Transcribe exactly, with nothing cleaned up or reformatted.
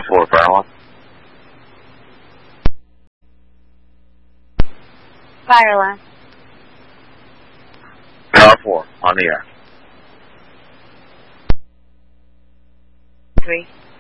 four, fire one. Fire one. Tower four, on the air. Three.